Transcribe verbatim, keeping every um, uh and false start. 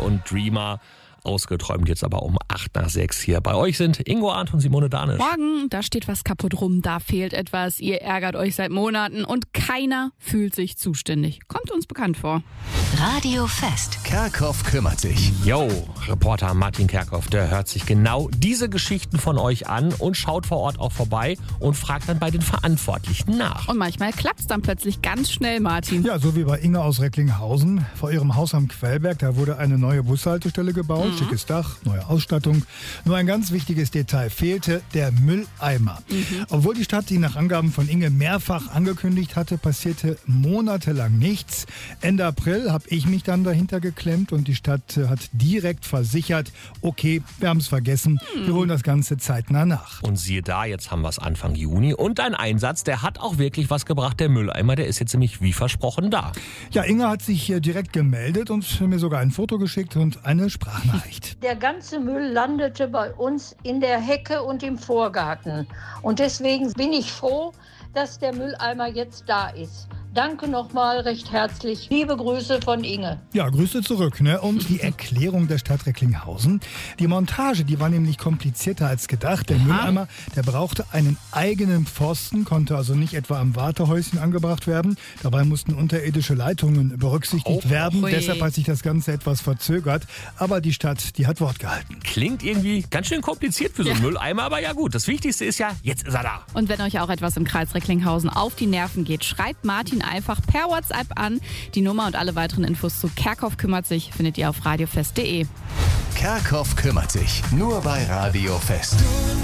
und Dreamer. Ausgeträumt jetzt aber um acht nach sechs hier. Bei euch sind Ingo Arndt und Simone Danisch. Morgen, da steht was kaputt rum, da fehlt etwas. Ihr ärgert euch seit Monaten und keiner fühlt sich zuständig. Kommt uns bekannt vor. Radio Fest. Kerkhoff kümmert sich. Yo, Reporter Martin Kerkhoff, der hört sich genau diese Geschichten von euch an und schaut vor Ort auch vorbei und fragt dann bei den Verantwortlichen nach. Und manchmal klappt es dann plötzlich ganz schnell, Martin. Ja, so wie bei Inge aus Recklinghausen. Vor ihrem Haus am Quellberg, da wurde eine neue Bushaltestelle gebaut. Mhm. Schickes Dach, neue Ausstattung. Nur ein ganz wichtiges Detail fehlte, der Mülleimer. Mhm. Obwohl die Stadt ihn nach Angaben von Inge mehrfach angekündigt hatte, passierte monatelang nichts. Ende April habe ich mich dann dahinter geklemmt und die Stadt hat direkt versichert, okay, wir haben es vergessen, mhm. wir holen das Ganze zeitnah nach. Und siehe da, jetzt haben wir es Anfang Juni und ein Einsatz, der hat auch wirklich was gebracht. Der Mülleimer, der ist jetzt nämlich wie versprochen da. Ja, Inge hat sich hier direkt gemeldet und mir sogar ein Foto geschickt und eine Sprachnachricht. Der ganze Müll landete bei uns in der Hecke und im Vorgarten. Und deswegen bin ich froh, dass der Mülleimer jetzt da ist. Danke nochmal recht herzlich. Liebe Grüße von Inge. Ja, Grüße zurück. Ne? Und die Erklärung der Stadt Recklinghausen. Die Montage, die war nämlich komplizierter als gedacht. Der Aha. Mülleimer, der brauchte einen eigenen Pfosten, konnte also nicht etwa am Wartehäuschen angebracht werden. Dabei mussten unterirdische Leitungen berücksichtigt oh, werden. Hui. Deshalb hat sich das Ganze etwas verzögert. Aber die Stadt, die hat Wort gehalten. Klingt irgendwie ganz schön kompliziert für so einen ja. Mülleimer. Aber ja gut, das Wichtigste ist ja, jetzt ist er da. Und wenn euch auch etwas im Kreis Recklinghausen auf die Nerven geht, schreibt Martin einfach per WhatsApp an. Die Nummer und alle weiteren Infos zu Kerkhoff kümmert sich findet ihr auf radiofest punkt de. Kerkhoff kümmert sich. Nur bei Radio Fest.